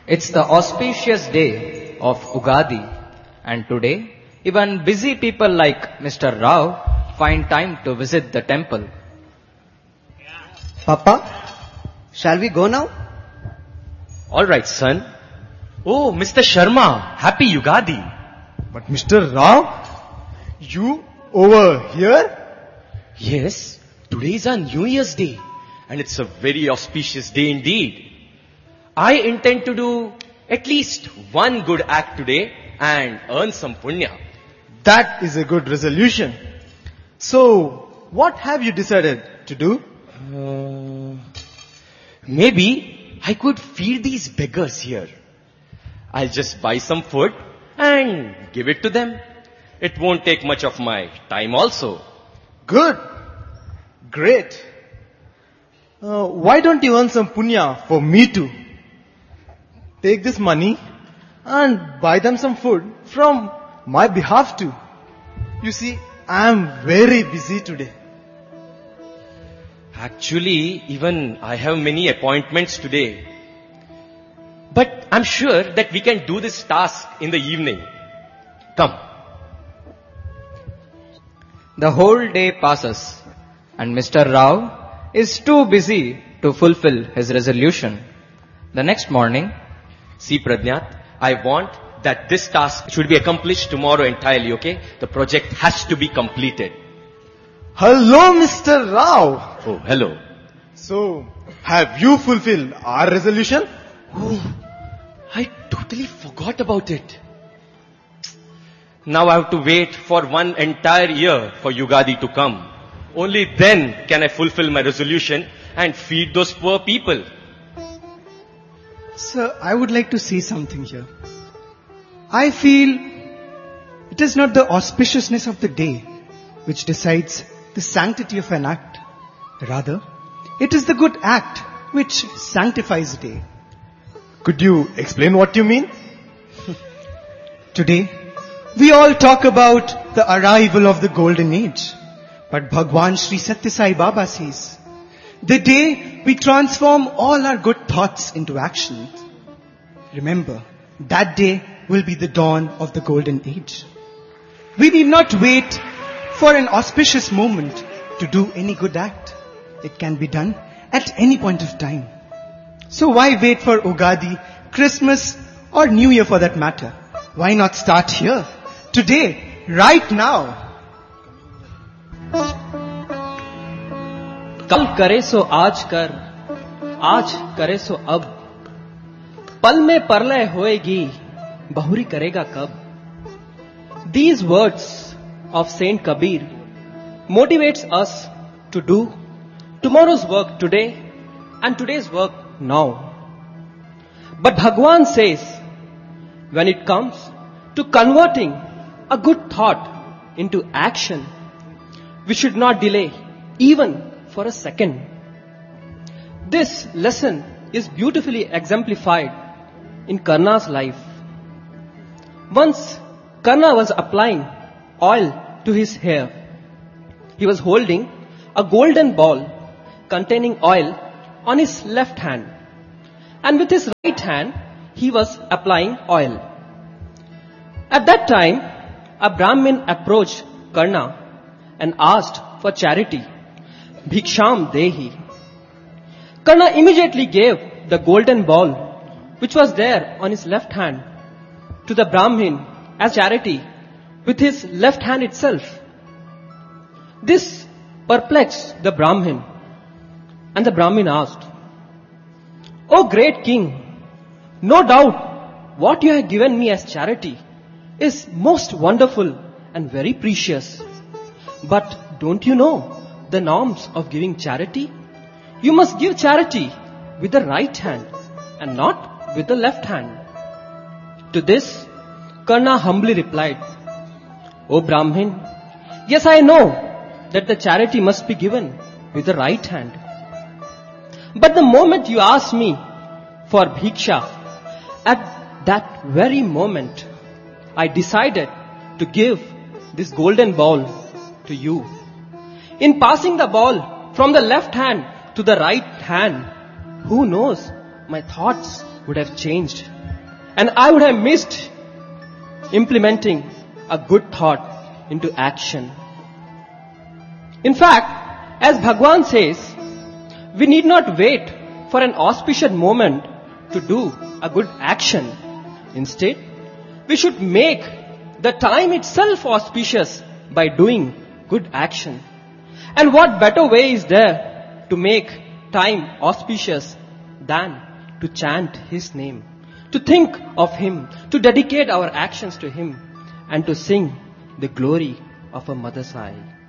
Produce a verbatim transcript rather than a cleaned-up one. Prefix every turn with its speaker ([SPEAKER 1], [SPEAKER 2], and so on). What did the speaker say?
[SPEAKER 1] It's the auspicious day of Ugadi, and today, even busy people like Mister Rao find time to visit the temple.
[SPEAKER 2] Papa, shall we go now?
[SPEAKER 3] All right, son. Oh, Mister Sharma, happy Ugadi.
[SPEAKER 4] But Mister Rao, you over here?
[SPEAKER 3] Yes, today is our New Year's Day, and it's a very auspicious day indeed. I intend to do at least one good act today and earn some punya.
[SPEAKER 4] That is a good resolution. So, what have you decided to do?
[SPEAKER 3] Uh, maybe I could feed these beggars here. I'll just buy some food and give it to them. It won't take much of my time also.
[SPEAKER 4] Good. Great. Uh, why don't you earn some punya for me too? Take this money and buy them some food from my behalf too. You see, I am very busy today.
[SPEAKER 3] Actually, even I have many appointments today. But I'm sure that we can do this task in the evening. Come.
[SPEAKER 1] The whole day passes, and Mister Rao is too busy to fulfill his resolution. The next morning,
[SPEAKER 3] See, Pradnyat, I want that this task should be accomplished tomorrow entirely, okay? The project has to be completed.
[SPEAKER 4] Hello, Mister Rao.
[SPEAKER 3] Oh, hello.
[SPEAKER 4] So, have you fulfilled our resolution?
[SPEAKER 3] Oh, I totally forgot about it. Now I have to wait for one entire year for Ugadi to come. Only then can I fulfill my resolution and feed those poor people.
[SPEAKER 5] Sir, I would like to say something here. I feel it is not the auspiciousness of the day which decides the sanctity of an act. Rather, it is the good act which sanctifies the day.
[SPEAKER 4] Could you explain what you mean?
[SPEAKER 5] Today, we all talk about the arrival of the golden age. But Bhagwan Sri Satya Sai Baba says, the day we transform all our good thoughts into action. Remember, that day will be the dawn of the golden age. We need not wait for an auspicious moment to do any good act. It can be done at any point of time. So why wait for Ugadi, Christmas or New Year for that matter? Why not start here, today, right now?
[SPEAKER 6] कल करे सो आज कर, आज करे सो अब, पल में परलय होएगी, बहुरी करेगा कब. These words of Saint Kabir motivates us to do tomorrow's work today and today's work now. But Bhagwan says, when it comes to converting a good thought into action, we should not delay even for a second. This lesson is beautifully exemplified in Karna's life. Once Karna was applying oil to his hair. He was holding a golden ball containing oil on his left hand, and with his right hand he was applying oil. At that time, a Brahmin approached Karna and asked for charity. Bhiksham dehi. Karna immediately gave the golden ball which was there on his left hand to the Brahmin as charity with his left hand itself. This perplexed the Brahmin, and the Brahmin asked, "O great king, no doubt what you have given me as charity is most wonderful and very precious. But don't you know the norms of giving charity? You must give charity with the right hand and not with the left hand." To this, Karna humbly replied, "O Brahmin, yes, I know that the charity must be given with the right hand. But the moment you asked me for bhiksha, at that very moment, I decided to give this golden ball to you. In passing the ball from the left hand to the right hand, who knows, my thoughts would have changed. and I would have missed implementing a good thought into action. In fact, as Bhagwan says, we need not wait for an auspicious moment to do a good action. Instead, we should make the time itself auspicious by doing good action. And what better way is there to make time auspicious than to chant His name, to think of Him, to dedicate our actions to Him, and to sing the glory of a mother's eye.